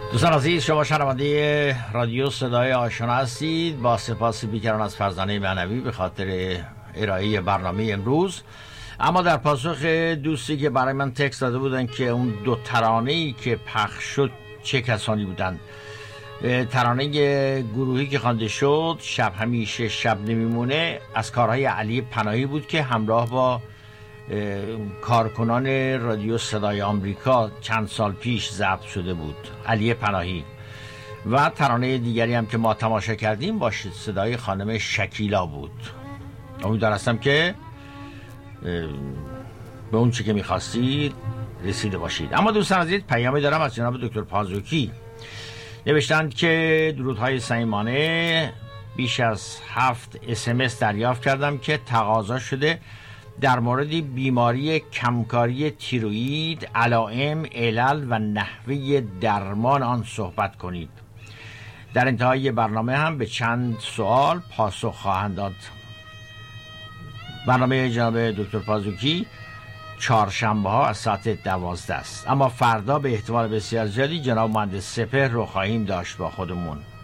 دوستان عزیز، شما شنونده رادیو صدای آشنا هستید. با سپاس بیکران از فرزانه معنوی به خاطر ارائه برنامه امروز. اما در پاسخ دوستی که برای من تکست داده بودن که اون دو ترانه‌ای که پخش شد چه کسانی بودن، ترانه گروهی که خوانده شد شب همیشه شب نمیمونه از کارهای علی پناهی بود که همراه با کارکنان رادیو صدای آمریکا چند سال پیش ضبط شده بود، علی پناهی. و ترانه دیگری هم که ما تماشا کردیم با صدای خانم شکیلا بود. امیدوار هستم که به اون چی که میخواستید رسیده باشید. اما دوستان عزیز، پیامی دارم از جناب دکتر پازوکی. نوشتند که درودهای صمیمانه، بیش از 7 SMS دریافت کردم که تقاضا شده در مورد بیماری کمکاری تیروئید، علائم، علل و نحوه درمان آن صحبت کنید. در انتهای برنامه هم به چند سوال پاسخ خواهند داد. برنامه جناب دکتر پازوکی چهارشنبه ها از ساعت 12 است، اما فردا به احتمال بسیار زیادی جناب مهندس سپهر رو خواهیم داشت با خودمون.